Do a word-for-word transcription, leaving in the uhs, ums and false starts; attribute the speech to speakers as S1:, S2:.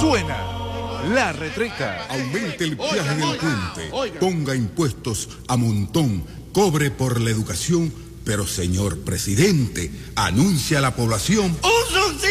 S1: Suena la retreta.
S2: Aumente el peaje en el puente. Ponga impuestos a montón. Cobre por la educación. Pero, señor presidente, anuncia a la población...
S3: ¡Un